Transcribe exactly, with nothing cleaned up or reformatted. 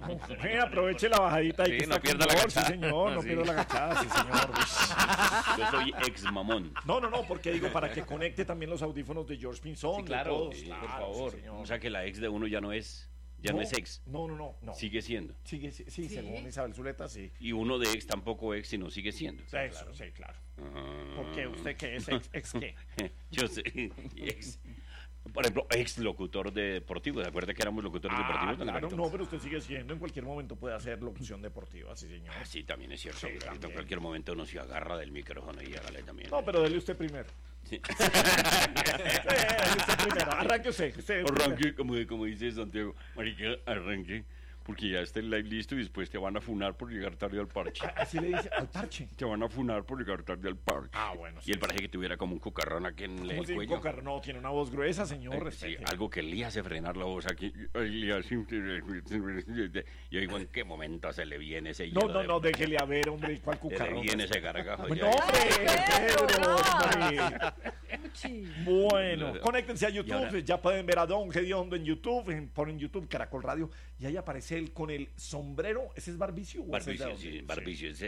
Eh, aproveche la bajadita y Sí, que no está pierda con la favor, sí agachada. señor, no Sí. pierda la agachada, sí señor. Yo soy ex mamón. No, no, no, porque digo, para que conecte también los audífonos de George Pinzón, Sí, de claro, todos, sí, claro, por favor. sí, señor. O sea que la ex de uno ya no es, ya no, es ex. No, no, no, no. Sigue siendo. Sigue, sí, sí, ¿Sí? según Isabel Zuleta, sí. Y uno de ex tampoco ex, sino sigue siendo. Sí, claro, sí, claro. Ah. ¿Por qué? ¿Usted qué es ex, ex qué? Yo sé, ex, por ejemplo, ex locutor de deportivo. ¿Se acuerda que éramos locutores Ah, deportivos? claro, Don no, pero usted sigue siendo, en cualquier momento puede hacer locución deportiva, sí, señor. Ah, sí, también es cierto. Sí, Clarito. también. En cualquier momento uno se agarra del micrófono y hágale también. No, pero dele usted primero. Sí. Sí, dele usted primero. Arranque usted. usted Arranque, como, como dice Santiago, marica, arranque, porque ya está el live listo y después te van a funar por llegar tarde al parche. Así le dice al parche. Te van a funar por llegar tarde al parche. Ah, bueno, sí, Y él parece que tuviera como un cocarrón aquí en ¿Cómo el si un cuello. cocar- No, tiene una voz gruesa, señor. Eh, sí, respete. algo que le hace frenar la voz aquí. Ay, le hace- Yo digo, ¿en qué momento se le viene ese No, hielo no, de- no, déjele a ver, hombre, ¿cuál se le cucarrón? viene ese gargajo? No, ya? hombre, Pedro, Pedro, no. hombre. Uchi. Bueno, conéctense a Y ahora- YouTube, ya pueden ver a Don Gediondo en YouTube, en- ponen YouTube Caracol Radio y ahí aparece él con el sombrero, ¿ese es Barbicio? o ese es de Barbicio, dónde? sí, Barbicio.